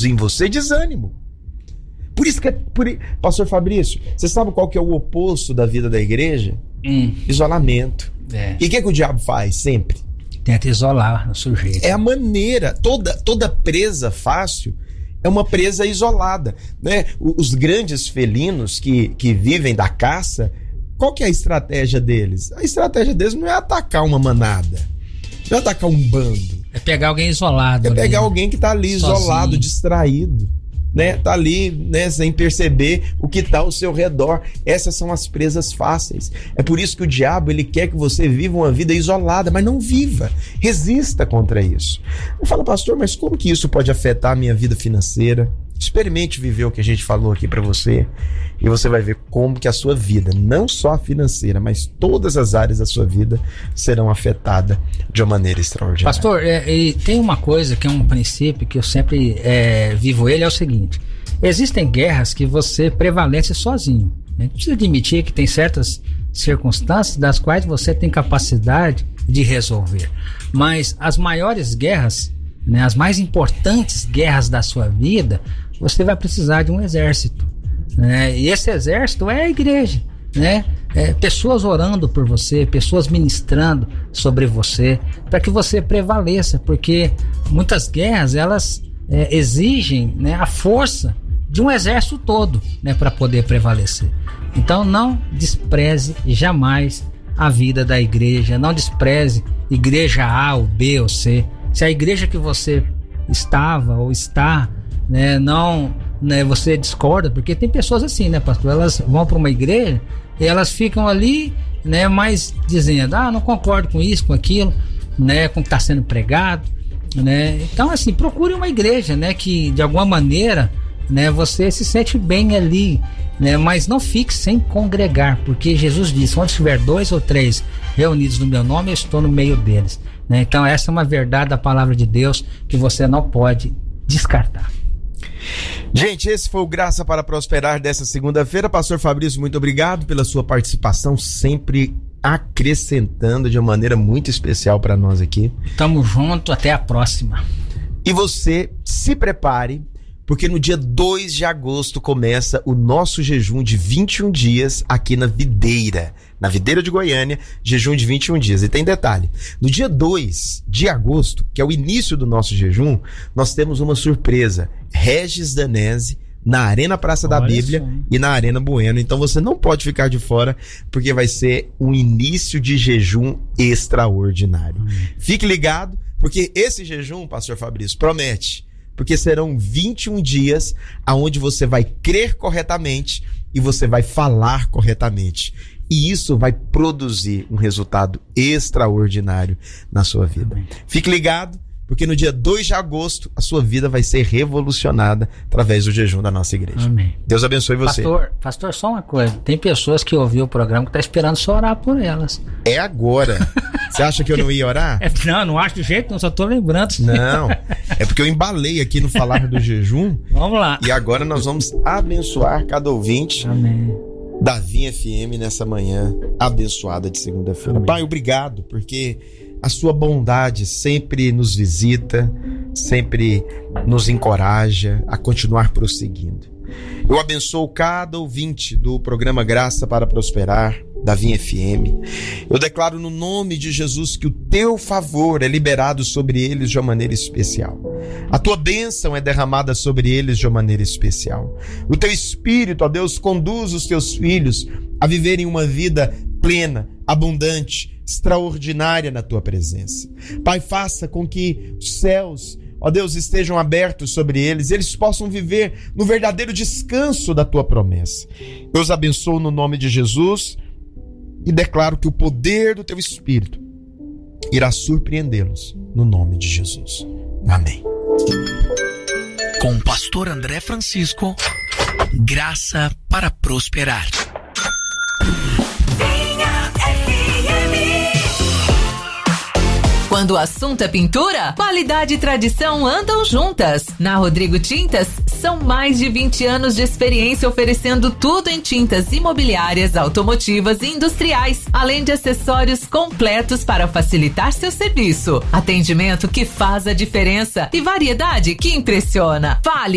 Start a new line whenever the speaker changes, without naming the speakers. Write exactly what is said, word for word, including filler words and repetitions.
produzir em você desânimo. Por isso que é... Por... Pastor Fabrício, você sabe qual que é o oposto da vida da igreja?
Hum.
Isolamento.
É.
E o que, que o diabo faz sempre?
Tenta isolar o sujeito.
É a maneira, toda, toda presa fácil é uma presa isolada, né? Os grandes felinos que, que vivem da caça, qual que é a estratégia deles? A estratégia deles não é atacar uma manada, não é atacar um bando.
É pegar alguém isolado.
É
ali,
pegar alguém que tá ali
sozinho,
isolado, distraído, né? Tá ali, né, sem perceber o que tá ao seu redor. Essas são as presas fáceis. É por isso que o diabo, ele quer que você viva uma vida isolada, mas não viva. Resista contra isso. Eu falo, pastor, mas como que isso pode afetar a minha vida financeira? Experimente viver o que a gente falou aqui para você e você vai ver como que a sua vida, não só a financeira, mas todas as áreas da sua vida serão afetadas de uma maneira extraordinária.
Pastor, é, e tem uma coisa que é um princípio que eu sempre é, vivo ele, é o seguinte: existem guerras que você prevalece sozinho, né? Precisa admitir que tem certas circunstâncias das quais você tem capacidade de resolver, mas as maiores guerras, né, as mais importantes guerras da sua vida, você vai precisar de um exército, né? E esse exército é a igreja, né? É, pessoas orando por você, pessoas ministrando sobre você, para que você prevaleça, porque muitas guerras, elas é, exigem, né, a força de um exército todo, né, para poder prevalecer. Então não despreze jamais a vida da igreja, não despreze igreja A ou B ou C. Se a igreja que você estava ou está, né, não, né, você discorda, porque tem pessoas assim, né, pastor? Elas vão para uma igreja e elas ficam ali, né, mas dizendo, ah, não concordo com isso, com aquilo, né, com o que está sendo pregado, né? Então, assim, procure uma igreja, né, que de alguma maneira, né, você se sente bem ali, né, mas não fique sem congregar, porque Jesus disse, onde estiver dois ou três reunidos no meu nome, eu estou no meio deles. Né? Então essa é uma verdade da palavra de Deus que você não pode descartar.
Gente, esse foi o Graça para Prosperar dessa segunda-feira. Pastor Fabrício, muito obrigado pela sua participação, sempre acrescentando de uma maneira muito especial para nós aqui.
Tamo junto, até a próxima.
E você se prepare, porque no dia dois de agosto começa o nosso jejum de vinte e um dias aqui na Videira, na Videira de Goiânia, jejum de vinte e um dias. E tem detalhe, no dia dois de agosto, que é o início do nosso jejum, nós temos uma surpresa, Regis Danese, na Arena Praça da
Olha
Bíblia
só.
E na Arena Bueno. Então você não pode ficar de fora, porque vai ser um início de jejum extraordinário. Hum. Fique ligado, porque esse jejum, pastor Fabrício, promete, porque serão vinte e um dias aonde você vai crer corretamente e você vai falar corretamente. E isso vai produzir um resultado extraordinário na sua vida. Amém. Fique ligado, porque no dia dois de agosto a sua vida vai ser revolucionada através do jejum da nossa igreja.
Amém.
Deus abençoe você.
Pastor, pastor, só uma coisa. Tem pessoas que ouviram o programa que estão esperando só orar por elas.
É agora. Você acha que eu não ia orar?
É, não, não acho de jeito, não, só tô lembrando.
Não, é porque eu embalei aqui no falar do jejum.
Vamos lá.
E agora nós vamos abençoar cada ouvinte.
Amém.
Da Vinha F M nessa manhã abençoada de segunda-feira. Pai, obrigado, porque a sua bondade sempre nos visita, sempre nos encoraja a continuar prosseguindo. Eu abençoo cada ouvinte do programa Graça para Prosperar, da Vinha F M. Eu declaro no nome de Jesus que o teu favor é liberado sobre eles de uma maneira especial. A tua bênção é derramada sobre eles de uma maneira especial. O teu Espírito, ó Deus, conduz os teus filhos a viverem uma vida plena, abundante, extraordinária na tua presença. Pai, faça com que os céus, ó Deus, estejam abertos sobre eles, eles possam viver no verdadeiro descanso da tua promessa. Eu os abençoo no nome de Jesus e declaro que o poder do teu Espírito irá surpreendê-los no nome de Jesus. Amém.
Com o pastor André Francisco, Graça para Prosperar.
Quando o assunto é pintura, qualidade e tradição andam juntas. Na Rodrigo Tintas, são mais de vinte anos de experiência oferecendo tudo em tintas imobiliárias, automotivas e industriais, além de acessórios completos para facilitar seu serviço. Atendimento que faz a diferença e variedade que impressiona. Fale